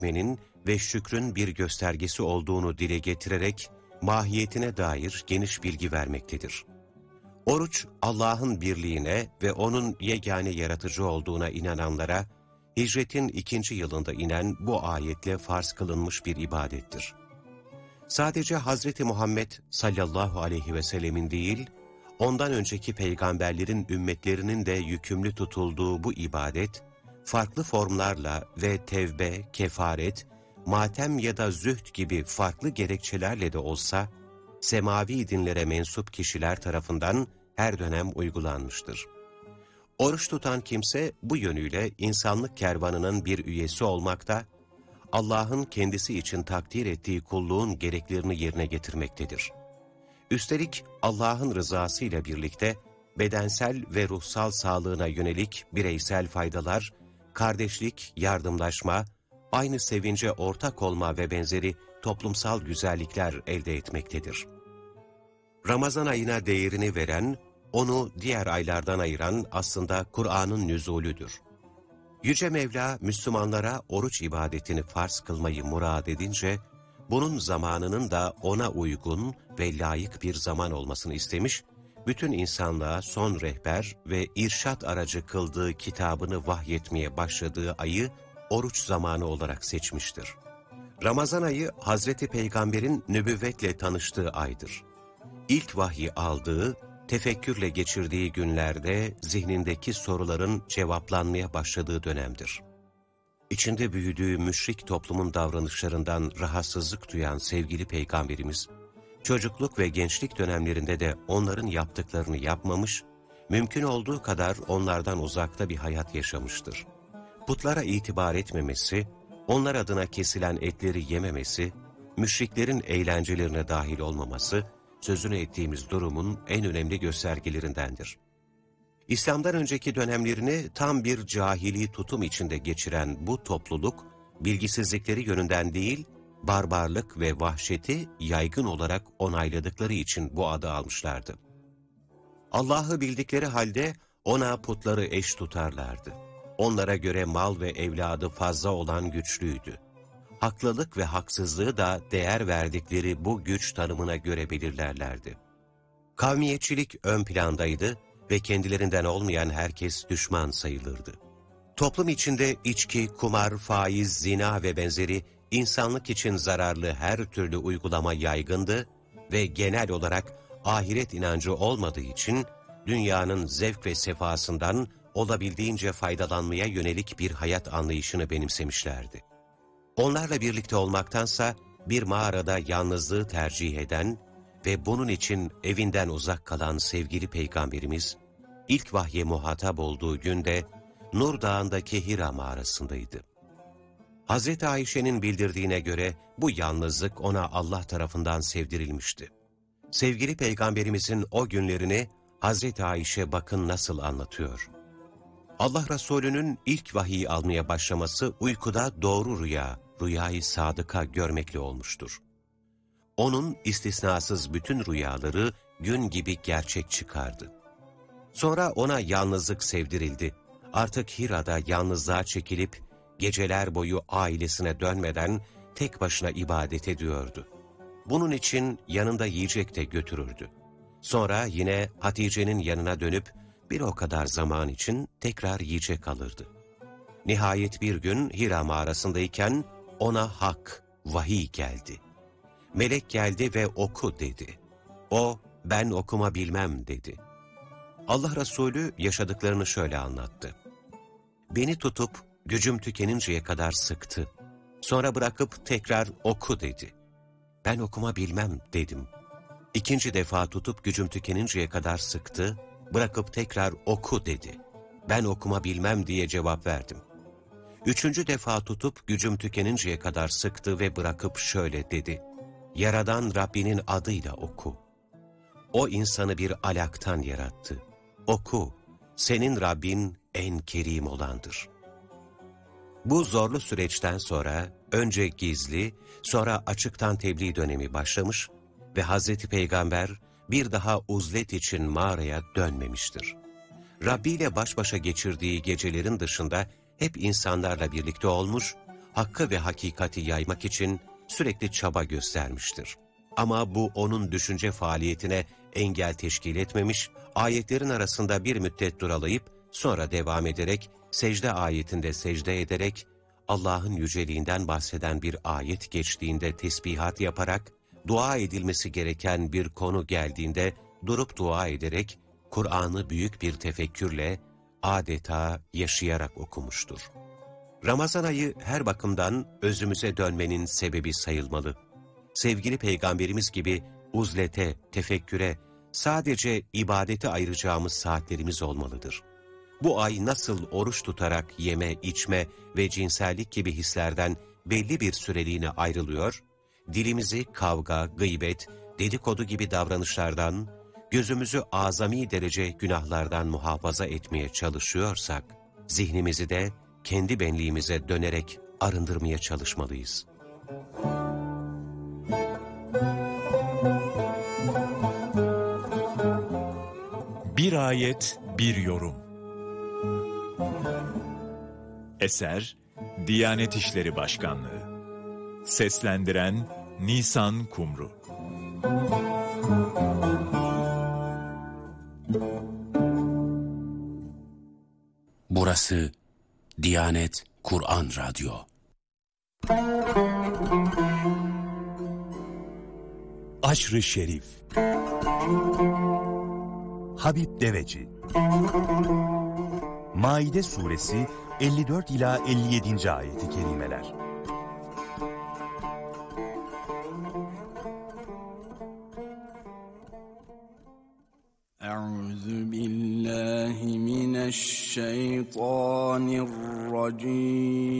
etmenin ve şükrün bir göstergesi olduğunu dile getirerek mahiyetine dair geniş bilgi vermektedir. Oruç, Allah'ın birliğine ve O'nun yegane yaratıcı olduğuna inananlara, hicretin 2. yılında inen bu ayetle farz kılınmış bir ibadettir. Sadece Hazreti Muhammed sallallahu aleyhi ve sellemin değil, ondan önceki peygamberlerin ümmetlerinin de yükümlü tutulduğu bu ibadet, farklı formlarla ve tevbe, kefaret, matem ya da zühd gibi farklı gerekçelerle de olsa, semavi dinlere mensup kişiler tarafından her dönem uygulanmıştır. Oruç tutan kimse bu yönüyle insanlık kervanının bir üyesi olmakta, Allah'ın kendisi için takdir ettiği kulluğun gereklerini yerine getirmektedir. Üstelik Allah'ın rızası ile birlikte bedensel ve ruhsal sağlığına yönelik bireysel faydalar, kardeşlik, yardımlaşma, aynı sevince ortak olma ve benzeri toplumsal güzellikler elde etmektedir. Ramazan ayına değerini veren, onu diğer aylardan ayıran aslında Kur'an'ın nüzulüdür. Yüce Mevla, Müslümanlara oruç ibadetini farz kılmayı murad edince, bunun zamanının da ona uygun ve layık bir zaman olmasını istemiş, bütün insanlığa son rehber ve irşat aracı kıldığı kitabını vahyetmeye başladığı ayı oruç zamanı olarak seçmiştir. Ramazan ayı, Hazreti Peygamber'in nübüvvetle tanıştığı aydır. İlk vahyi aldığı, tefekkürle geçirdiği günlerde zihnindeki soruların cevaplanmaya başladığı dönemdir. İçinde büyüdüğü müşrik toplumun davranışlarından rahatsızlık duyan sevgili Peygamberimiz, çocukluk ve gençlik dönemlerinde de onların yaptıklarını yapmamış, mümkün olduğu kadar onlardan uzakta bir hayat yaşamıştır. Putlara itibar etmemesi, onlar adına kesilen etleri yememesi, müşriklerin eğlencelerine dahil olmaması, sözünü ettiğimiz durumun en önemli göstergelerindendir. İslam'dan önceki dönemlerini tam bir cahili tutum içinde geçiren bu topluluk, bilgisizlikleri yönünden değil, barbarlık ve vahşeti yaygın olarak onayladıkları için bu adı almışlardı. Allah'ı bildikleri halde ona putları eş tutarlardı. Onlara göre mal ve evladı fazla olan güçlüydü. Haklılık ve haksızlığı da değer verdikleri bu güç tanımına göre belirlerlerdi. Kavmiyetçilik ön plandaydı ve kendilerinden olmayan herkes düşman sayılırdı. Toplum içinde içki, kumar, faiz, zina ve benzeri insanlık için zararlı her türlü uygulama yaygındı ve genel olarak ahiret inancı olmadığı için dünyanın zevk ve sefasından olabildiğince faydalanmaya yönelik bir hayat anlayışını benimsemişlerdi. Onlarla birlikte olmaktansa bir mağarada yalnızlığı tercih eden ve bunun için evinden uzak kalan sevgili Peygamberimiz, ilk vahye muhatap olduğu günde Nur Dağı'ndaki Hira mağarasındaydı. Hazreti Ayşe'nin bildirdiğine göre bu yalnızlık ona Allah tarafından sevdirilmişti. Sevgili Peygamberimizin o günlerini Hazreti Ayşe bakın nasıl anlatıyor. Allah Resulü'nün ilk vahiy almaya başlaması uykuda doğru rüya, rüyayı sadıka görmekle olmuştur. Onun istisnasız bütün rüyaları gün gibi gerçek çıkardı. Sonra ona yalnızlık sevdirildi. Artık Hira'da yalnızlığa çekilip geceler boyu ailesine dönmeden tek başına ibadet ediyordu. Bunun için yanında yiyecek de götürürdü. Sonra yine Hatice'nin yanına dönüp bir o kadar zaman için tekrar yiyecek alırdı. Nihayet bir gün Hira mağarasındayken ona hak, vahiy geldi. Melek geldi ve oku dedi. O, ben okuma bilmem dedi. Allah Resulü yaşadıklarını şöyle anlattı. Beni tutup gücüm tükeninceye kadar sıktı. Sonra bırakıp tekrar oku dedi. Ben okuma bilmem dedim. İkinci defa tutup gücüm tükeninceye kadar sıktı, bırakıp tekrar oku dedi. Ben okuma bilmem diye cevap verdim. Üçüncü defa tutup gücüm tükeninceye kadar sıktı ve bırakıp şöyle dedi. Yaradan Rabbinin adıyla oku. O insanı bir alaktan yarattı. Oku, senin Rabbin en kerim olandır. Bu zorlu süreçten sonra önce gizli, sonra açıktan tebliğ dönemi başlamış ve Hazreti Peygamber bir daha uzlet için mağaraya dönmemiştir. Rabbi ile baş başa geçirdiği gecelerin dışında hep insanlarla birlikte olmuş, hakkı ve hakikati yaymak için sürekli çaba göstermiştir. Ama bu onun düşünce faaliyetine engel teşkil etmemiş, ayetlerin arasında bir müddet duralayıp sonra devam ederek, secde ayetinde secde ederek, Allah'ın yüceliğinden bahseden bir ayet geçtiğinde tesbihat yaparak, dua edilmesi gereken bir konu geldiğinde durup dua ederek, Kur'an'ı büyük bir tefekkürle, adeta yaşayarak okumuştur. Ramazan ayı her bakımdan özümüze dönmenin sebebi sayılmalı. Sevgili Peygamberimiz gibi uzlete, tefekküre, sadece ibadete ayıracağımız saatlerimiz olmalıdır. Bu ay nasıl oruç tutarak yeme, içme ve cinsellik gibi hislerden belli bir süreliğine ayrılıyor, dilimizi kavga, gıybet, dedikodu gibi davranışlardan, gözümüzü azami derece günahlardan muhafaza etmeye çalışıyorsak, zihnimizi de kendi benliğimize dönerek arındırmaya çalışmalıyız. Bir ayet, bir yorum. Eser, Diyanet İşleri Başkanlığı. Seslendiren Nisan Kumru. Burası Diyanet Kur'an Radyo. Aşr-ı Şerif. Habib Deveci. Maide Suresi 54 ila 57. ayeti kerimeler. Euzubillahimineşşeytanirracim.